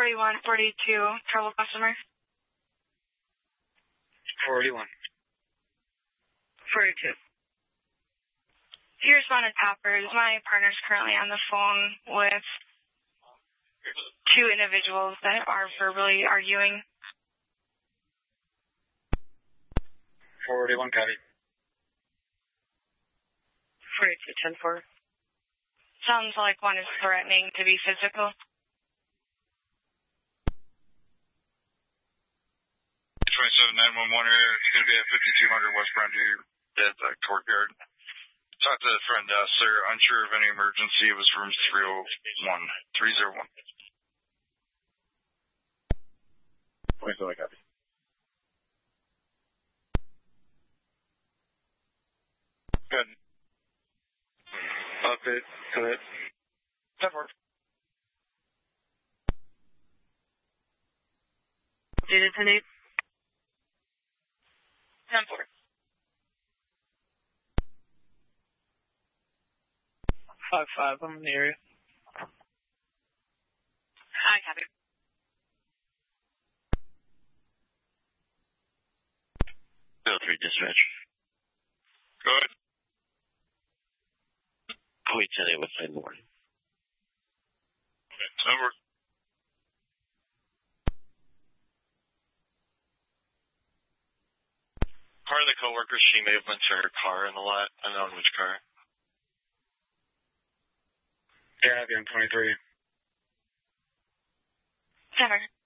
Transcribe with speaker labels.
Speaker 1: 4142, trouble customer.
Speaker 2: 41.
Speaker 3: 42.
Speaker 1: You responded Toppers. My partner's currently on the phone with two individuals that are verbally arguing.
Speaker 2: 41, copy.
Speaker 3: 42, 10-4.
Speaker 1: Sounds like one is threatening to be physical.
Speaker 4: 27-911 area. It's going to be at 5200 West Brandview at the courtyard. Talked to a friend, sir. Unsure of any emergency. It was room 301.
Speaker 2: 27, copy.
Speaker 4: Good.
Speaker 2: Update. Go ahead.
Speaker 4: 10-4.
Speaker 3: Unit 10-8.
Speaker 1: 10-4.
Speaker 3: 5-5, I'm in the area.
Speaker 1: I copy.
Speaker 5: Bill 3 dispatch.
Speaker 4: Go ahead.
Speaker 5: Wait till they would say more.
Speaker 4: Over.
Speaker 6: Part of the coworkers, she may have went to her car in the lot. Unknown which car.
Speaker 2: Yeah, I'm 23.
Speaker 1: 10-4.